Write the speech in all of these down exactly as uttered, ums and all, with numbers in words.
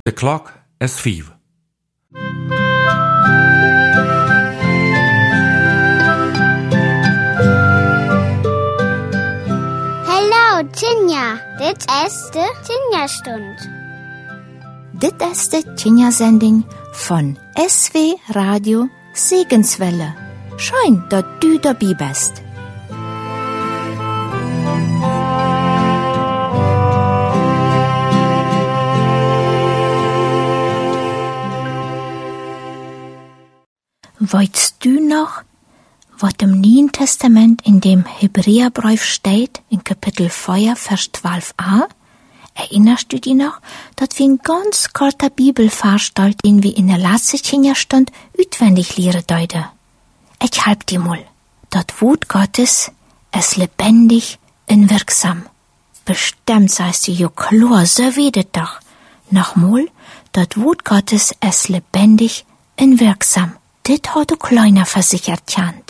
De klok is vijf. Hallo, Tinja. Dit is de Tinja-stund. Dit is de Tinja-zending von S W Radio Segenswelle. Schön, dass du dabei bist. Weißt du noch, was im Neuen Testament in dem Hebräerbrief steht, in Kapitel vier, Vers zwölf a? Erinnerst du dich noch, dass wir ein ganz kurzer Bibelvers steht, den wir in der letzten Tinja-Stunde auswendig lehren deuten? Ich halb dir mal. Das Wort Gottes ist lebendig und wirksam. Bestimmt sagst du, ja klar, so wird es doch. Nochmal, das Wort Gottes ist lebendig und wirksam. Dit hat auch kleiner versichert Jant.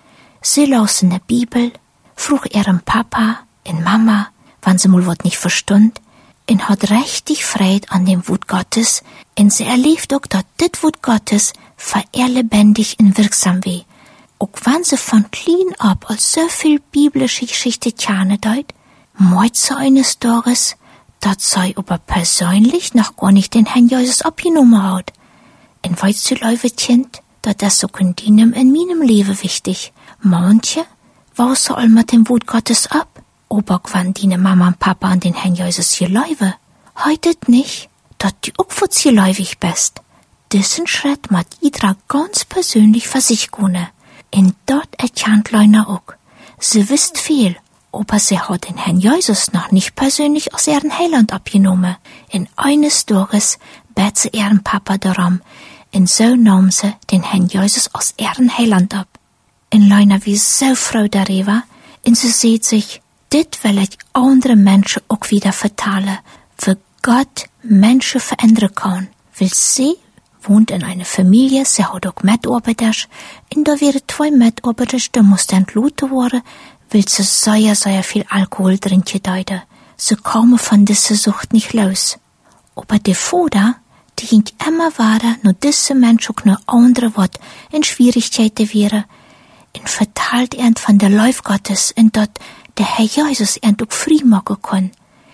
Sie las in der Bibel, frug ihrem Papa und Mama, wann sie mal wat nicht verstund, und hat richtig Freude an dem Wort Gottes, und sie erlebt auch, dass dit Wort Gottes für ihr lebendig und wirksam wie. Auch wenn sie von klein ab als so viel biblische Geschichte tjane deut, meut sie eines Tages, dass sie aber persönlich noch gar nicht den Herrn Jesus abgenommen hat. Und weißt du, Leute, Kind, dat is so in deinem in meinem Leben wichtig. Manche wausen all mit dem Wort Gottes ab, aber wenn deine Mama und Papa an den Herrn Jesus hier leuwe, heitet nicht, dat du auch für sie leuwig bist. Diesen Schritt mat jeder ganz persönlich für sich gehen. Und dort erkennt Leuna auch. Sie wisst viel, aber sie hat den Herrn Jesus noch nicht persönlich aus ihrem Heiland abgenommen. In eines Tages bet sie ihren Papa darum, und so nahm sie den Herrn Jesus aus ihrem Heiland ab. Und Leuna wie so froh darüber, und sie sieht sich, dit will ich andere Menschen auch wieder vertalen, wie Gott Menschen verändern kann. Weil sie wohnt in einer Familie, sie hat auch Mitarbeiter, und da wären zwei Mitarbeiter, die mussten entlassen werden, weil sie sehr, sehr viel Alkohol trinken deuten. Sie kamen von dieser Sucht nicht los. Aber der Vater, die ging immer weiter, nur diese Menschen auch noch andere, was in Schwierigkeiten wären, und verteilt er von der Lauf Gottes, und dort der Herr Jesus er auch frei machen kann.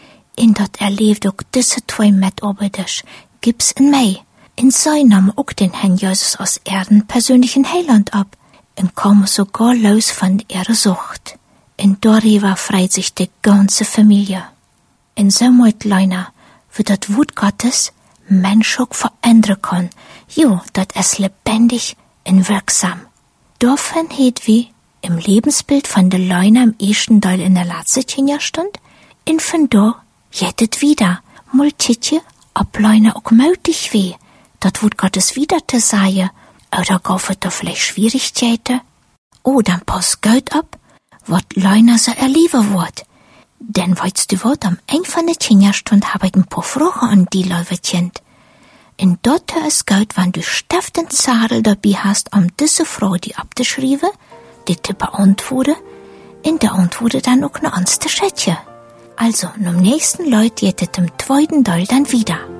Und dort erlebt auch diese zwei Mitarbeiter, gibt's in Mai. Und sie nahmen auch den Herrn Jesus aus ihrem persönlichen Heiland ab, und kamen sogar los von ihrer Sucht. Und darüber freut sich die ganze Familie. Und so meint Leuna, wie das Wort Gottes Menschen auch verändern kann. Jo, das ist lebendig und wirksam. Davon hat wir im Lebensbild von der Leuna im ersten Teil in der letzten Tinja-Stund, und von da jettet wieder. Mal titje, ob Leuna auch möglich weh, das Wort Gottes wieder zu sagen, oder gab es da vielleicht Schwierigkeiten? Oh, dann passt gut ab, was Leuna so erleben wird. Denn weißt du was, am Ende von der Tinja-Stund habe ich ein paar Fragen an die Leute. Und dort ist gut, wenn du Stift und Zettel dabei hast, um diese Frage die abzuschreiben, die zu beantworten, und der Antwort dann auch noch ans zu schätzen. Also, am nächsten Leute geht es im zweiten Teil dann wieder.